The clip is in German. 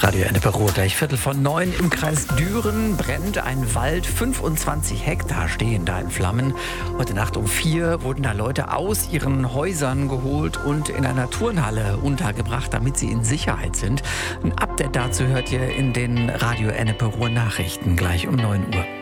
Radio Ennepe-Ruhr, gleich 8:45 im Kreis Düren brennt ein Wald. 25 Hektar stehen da in Flammen. Heute Nacht um 4 wurden da Leute aus ihren Häusern geholt und in einer Turnhalle untergebracht, damit sie in Sicherheit sind. Ein Update dazu hört ihr in den Radio Ennepe-Ruhr Nachrichten gleich um 9 Uhr.